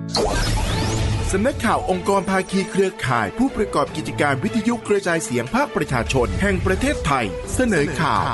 สำนักข่าวองค์กรภาคีเครือข่ายผู้ประกอบกิจการวิทยุกระจายเสียงภาคประชาชนแห่งประเทศไทยเสนอข่าว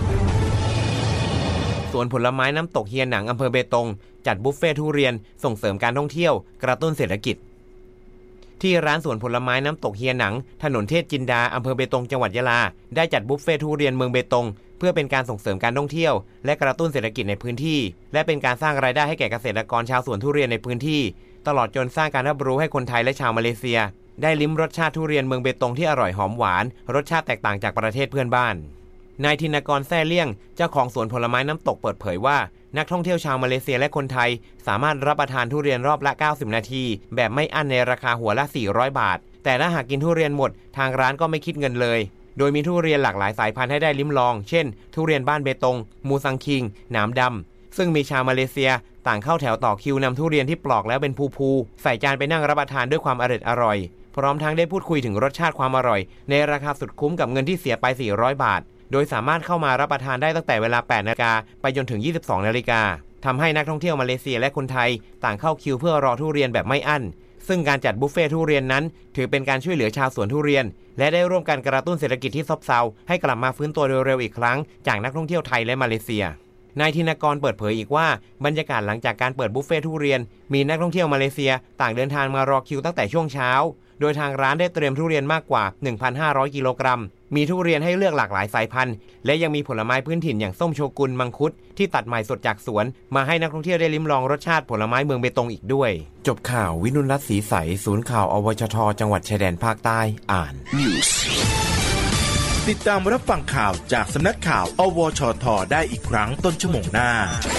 สวนผลไม้น้ำตกเฮียหนังอำเภอเบตงจัดบุฟเฟ่ทุเรียนส่งเสริมการท่องเที่ยวกระตุ้นเศรษฐกิจที่ร้านสวนผลไม้น้ำตกเฮียหนังถนนเทพจินดาอำเภอเบตงจังหวัดยะลาได้จัดบุฟเฟ่ทุเรียนเมืองเบตงเพื่อเป็นการส่งเสริมการท่องเที่ยวและกระตุ้นเศรษฐกิจในพื้นที่และเป็นการสร้างรายได้ให้แก่เกษตรกรชาวสวนทุเรียนในพื้นที่ตลอดจนสร้างการรับรู้ให้คนไทยและชาวมาเลเซียได้ลิ้มรสชาติทุเรียนเมืองเบตงที่อร่อยหอมหวานรสชาติแตกต่างจากประเทศเพื่อนบ้านนายธินกรแซ่เลี่ยงเจ้าของสวนผลไม้น้ำตกเปิดเผยว่านักท่องเที่ยวชาวมาเลเซียและคนไทยสามารถรับประทานทุเรียนรอบละ90นาทีแบบไม่อั้นในราคาหัวละ400บาทแต่ถ้าหากกินทุเรียนหมดทางร้านก็ไม่คิดเงินเลยโดยมีทุเรียนหลากหลายสายพันธุ์ให้ได้ลิ้มลองเช่นทุเรียนบ้านเบตงมูซังคิงหนามดำซึ่งมีชาวมาเลเซียต่างเข้าแถวต่อคิวนำทุเรียนที่ปลอกแล้วเป็นภูๆใส่จานไปนั่งรับประทานด้วยความอร่อยพร้อมทั้งได้พูดคุยถึงรสชาติความอร่อยในราคาสุดคุ้มกับเงินที่เสียไป400บาทโดยสามารถเข้ามารับประทานได้ตั้งแต่เวลา 8:00 นไปจนถึง 22:00 นทำให้นักท่องเที่ยวมาเลเซียและคนไทยต่างเข้าคิวเพื่อรอทุเรียนแบบไม่อั้นซึ่งการจัดบุฟเฟ่ทุเรียนนั้นถือเป็นการช่วยเหลือชาวสวนทุเรียนและได้ร่วมกันกระตุ้นเศรษฐกิจที่ซบเซาให้กลับมาฟื้นตัวเร็วๆอีกครั้งจากนักท่องเที่ยวไทยและมาเลเซียนายธินกรเปิดเผยอีกว่าบรรยากาศหลังจากการเปิดบุฟเฟ่ทุเรียนมีนักท่องเที่ยวมาเลเซียต่างเดินทางมารอคิวตั้งแต่ช่วงเช้าโดยทางร้านได้เตรียมทุเรียนมากกว่า 1,500 กิโลกรัมมีทุเรียนให้เลือกหลากหลายสายพันธุ์และยังมีผลไม้พื้นถิ่นอย่างส้มโชกุนมังคุดที่ตัดใหม่สดจากสวนมาให้นักท่องเที่ยวได้ลิ้มลองรสชาติผลไม้เมืองเบตงอีกด้วยจบข่าววินุรัตน์ศรีใสศูนย์ข่าวอวชทจังหวัดชายแดนภาคใต้อ่าน News ติดตามรับฟังข่าวจากสำนักข่าวอวชทได้อีกครั้งต้นชั่วโมงหน้า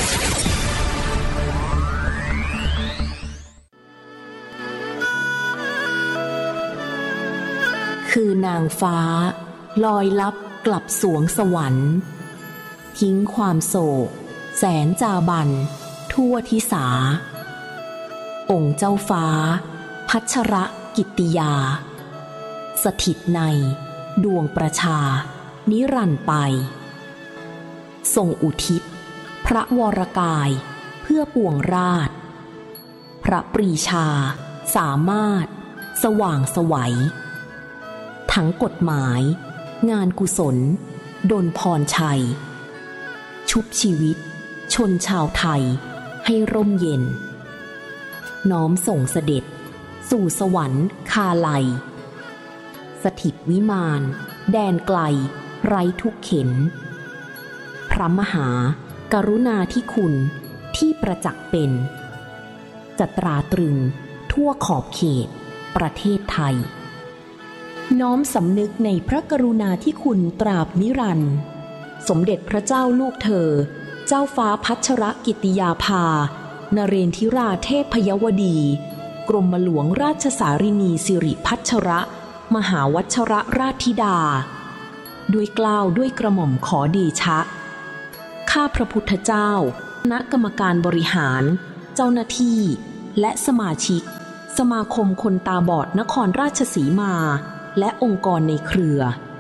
คือนางฟ้าลอยลับกลับสวงสวรรค์ทิ้งความโศกแสนจาบันทั่วทิสาองค์เจ้าฟ้าพัชรกิตติยาสถิตในดวงประชานิรันดร์ไปทรงอุทิศพระวรกายเพื่อปวงราชพระปรีชาสามารถสว่างไสวทั้งกฎหมายงานกุศลดลพรชัยชุบชีวิตชนชาวไทยให้ร่มเย็นน้อมส่งเสด็จสู่สวรรค์คาลัยสถิตวิมานแดนไกลไร้ทุกเข็ญพระมหากรุณาธิคุณที่ประจักษ์เป็นจะตราตรึงทั่วขอบเขตประเทศไทยน้อมสำนึกในพระกรุณาธิคุณตราบนิรันดร์สมเด็จพระเจ้าลูกเธอเจ้าฟ้าพัชรกิติยาภานเรนทิราเทพยวดีกรมหลวงราชสารินีสิริพัชรมหาวัชรราชธิดาด้วยเกล้าด้วยกระหม่อมขอเดชะข้าพระพุทธเจ้าคณะกรรมการบริหารเจ้าหน้าที่และสมาชิกสมาคมคนตาบอดนครราชสีมาและองค์กรในเครือ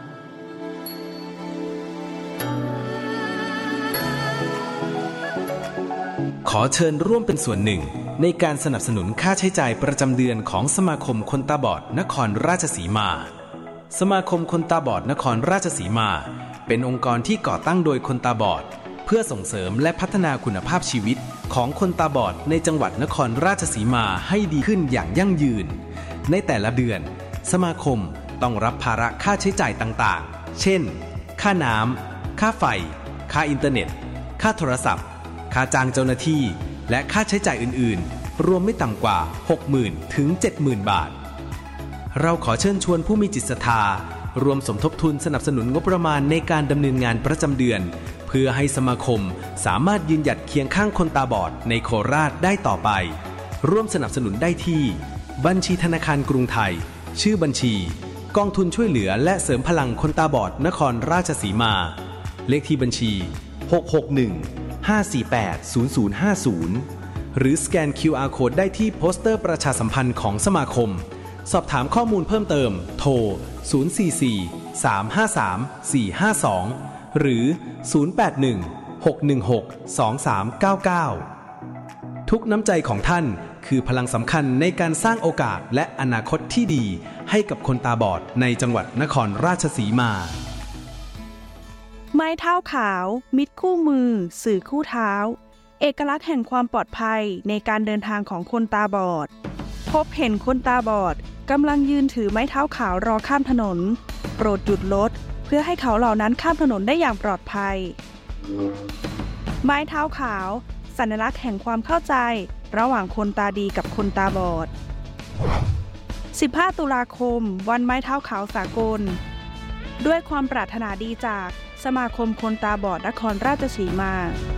ขอเชิญร่วมเป็นส่วนหนึ่งในการสนับสนุนค่าใช้จ่ายประจำเดือนของสมาคมคนตาบอดนครราชสีมาสมาคมคนตาบอดนครราชสีมาเป็นองค์กรที่ก่อตั้งโดยคนตาบอดเพื่อส่งเสริมและพัฒนาคุณภาพชีวิตของคนตาบอดในจังหวัดนครราชสีมาให้ดีขึ้นอย่างยั่งยืนในแต่ละเดือนสมาคมต้องรับภาระค่าใช้จ่ายต่างๆเช่นค่าน้ำค่าไฟค่าอินเทอร์เน็ตค่าโทรศัพท์ค่าจ้างเจ้าหน้าที่และค่าใช้จ่ายอื่นๆรวมไม่ต่ำกว่า 60,000 ถึง 70,000 บาทเราขอเชิญชวนผู้มีจิตศรัทธารวมสมทบทุนสนับสนุนงบประมาณในการดำเนินงานประจำเดือนเพื่อให้สมาคมสามารถยืนหยัดเคียงข้างคนตาบอดในโคราชได้ต่อไปร่วมสนับสนุนได้ที่บัญชีธนาคารกรุงไทยชื่อบัญชีกองทุนช่วยเหลือและเสริมพลังคนตาบอดนครราชสีมาเลขที่บัญชี661-548-0050หรือสแกน QR Code ได้ที่โปสเตอร์ประชาสัมพันธ์ของสมาคมสอบถามข้อมูลเพิ่มเติมโทร044-353-452หรือ081-616-2399ทุกน้ำใจของท่านคือพลังสำคัญในการสร้างโอกาสและอนาคตที่ดีให้กับคนตาบอดในจังหวัดนครราชสีมาไม้เท้าขาวมิตรคู่มือสื่อคู่เท้าเอกลักษณ์แห่งความปลอดภัยในการเดินทางของคนตาบอดพบเห็นคนตาบอดกำลังยืนถือไม้เท้าขาวรอข้ามถนนโปรดหยุดรถเพื่อให้เขาเหล่านั้นข้ามถนนได้อย่างปลอดภัยไม้เท้าขาวสัญลักษณ์แห่งความเข้าใจระหว่างคนตาดีกับคนตาบอด15 ตุลาคมวันไม้เท้าขาวสากลด้วยความปรารถนาดีจากสมาคมคนตาบอดนครราชสีมา